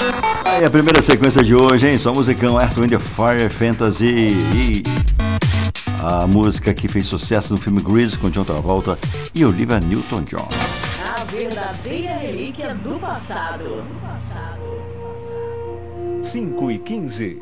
Aí a primeira sequência de hoje, hein? Só musicão Earth, Wind Fire, Fantasy e a música que fez sucesso no filme Grease com John Travolta e Olivia Newton-John. A verdadeira relíquia do passado. 5:15.